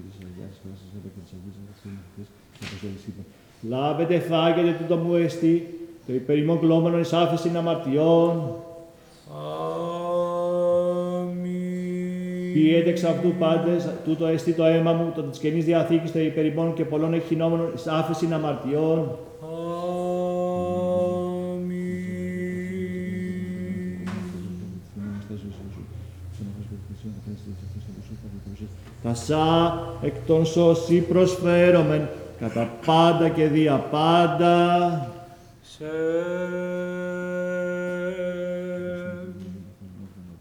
Λάβετε, φάγετε τούτο μου εστί, το υπερημών κλώμενον εις άφεσιν αμαρτιών. Πιέτε εξ αυτού πάντες, τούτο εστί το αίμα μου, το της Καινής Διαθήκης, το υπερημών και πολλών εχεινόμενων εις άφεσιν αμαρτιών. Τασά εκ των σωσί προσφέρομεν, κατά πάντα και δια πάντα. Σε